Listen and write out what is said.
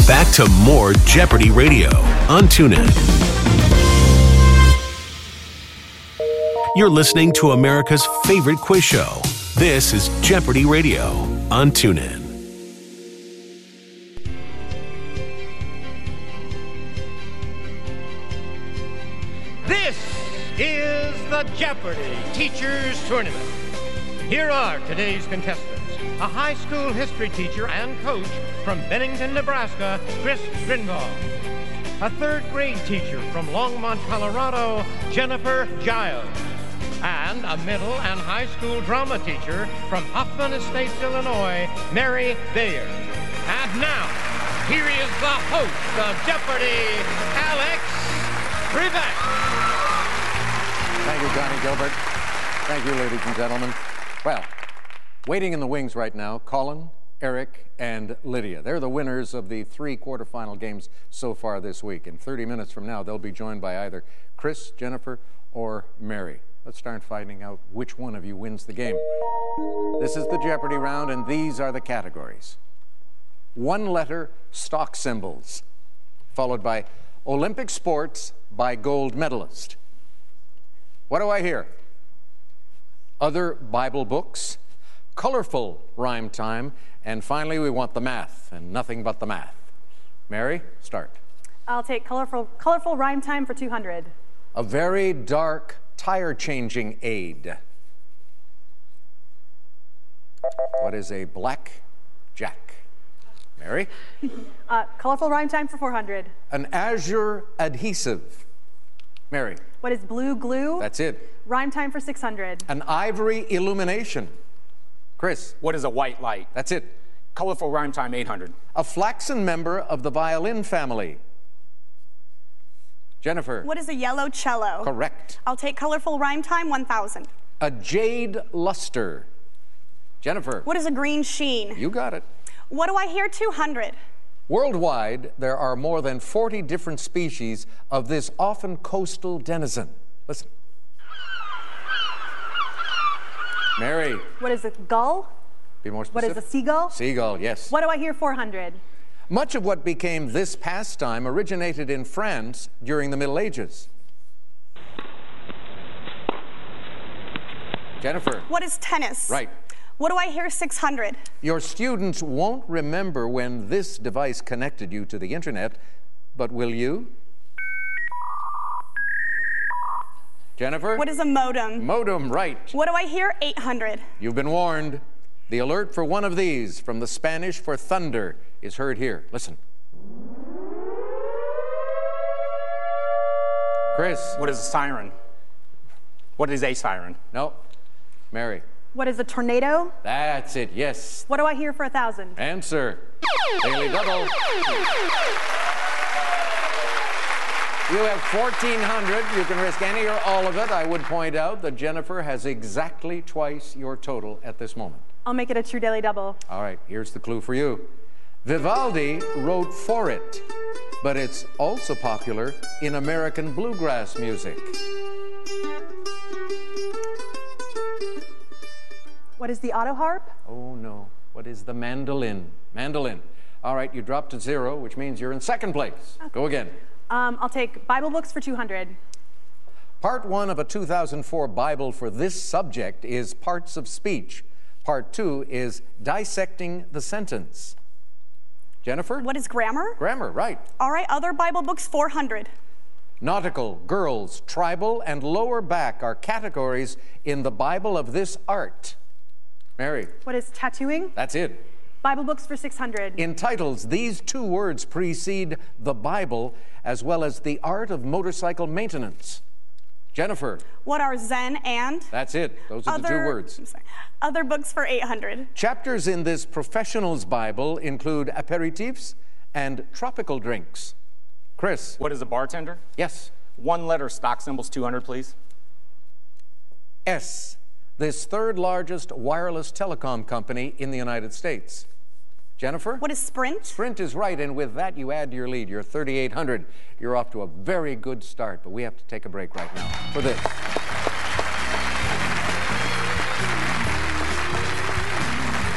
Back to more Jeopardy Radio on TuneIn. You're listening to America's favorite quiz show. This is Jeopardy Radio on TuneIn. This is the Jeopardy Teachers Tournament. Here are today's contestants. A high school history teacher and coach from Bennington, Nebraska, Chris Gringall. A third grade teacher from Longmont, Colorado, Jennifer Giles. And a middle and high school drama teacher from Hoffman Estates, Illinois, Mary Bayer. And now, here is the host of Jeopardy, Alex Trebek. Thank you, Johnny Gilbert. Thank you, ladies and gentlemen. Well, waiting in the wings right now, Colin, Eric, and Lydia. They're the winners of the 3 quarterfinal games so far this week. In 30 minutes from now, they'll be joined by either Chris, Jennifer, or Mary. Let's start finding out which one of you wins the game. This is the Jeopardy round, and these are the categories. 1-letter stock symbols, followed by Olympic sports by gold medalist. What do I hear? Other Bible books, colorful rhyme time, and finally we want the math, and nothing but the math. Mary, start. I'll take colorful rhyme time for 200. A very dark tire-changing aid. What is a black jack? Mary? Colorful rhyme time for 400. An azure adhesive. Mary? What is blue glue? That's it. Rhyme time for 600. An ivory illumination. Chris? What is a white light? That's it. Colorful rhyme time, 800. A flaxen member of the violin family. Jennifer? What is a yellow cello? Correct. I'll take colorful rhyme time, 1,000. A jade luster. Jennifer? What is a green sheen? You got it. What do I hear, 200? Worldwide, there are more than 40 different species of this often coastal denizen. Listen. Mary? What is a gull? Be more What specific. is a seagull? Seagull, yes. What do I hear, 400? Much of what became this pastime originated in France during the Middle Ages. Jennifer? What is tennis? Right. What do I hear, 600? Your students won't remember when this device connected you to the internet, but will you? Jennifer? What is a modem? Modem, right. What do I hear, 800? You've been warned. The alert for one of these, from the Spanish for thunder, is heard here. Listen. Chris? What is a siren? What is a siren? No. Mary? What is a tornado? That's it, yes. What do I hear for 1,000? Answer. Daily double. You have 1,400. You can risk any or all of it. I would point out that Jennifer has exactly twice your total at this moment. I'll make it a true daily double. All right, here's the clue for you. Vivaldi wrote for it, but it's also popular in American bluegrass music. What is the auto harp? Oh, no. What is the mandolin? Mandolin. All right, you dropped to 0, which means you're in second place. Okay. Go again. I'll take Bible books for 200. Part 1 of a 2004 Bible for this subject is Parts of Speech. Part 2 is Dissecting the Sentence. Jennifer? What is grammar? Grammar, right. All right, other Bible books, 400. Nautical, girls, tribal, and lower back are categories in the Bible of this art. Mary? What is tattooing? That's it. Bible books for 600. In titles, these 2 words precede the Bible as well as the art of motorcycle maintenance. Jennifer? What are Zen and? That's it. Those are the 2 words. I'm sorry. Other books for 800. Chapters in this professional's Bible include aperitifs and tropical drinks. Chris? What is a bartender? Yes. 1-letter stock symbols, 200, please. S. This 3rd largest wireless telecom company in the United States. Jennifer? What is Sprint? Sprint is right, and with that you add to your lead. You're 3,800. You're off to a very good start, but we have to take a break right now for this.